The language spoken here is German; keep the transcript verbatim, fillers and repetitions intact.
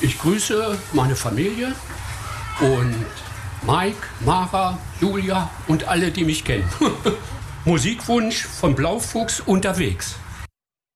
Ich grüße meine Familie und Mike, Mara, Julia und alle, die mich kennen. Musikwunsch von Blaufuchs unterwegs.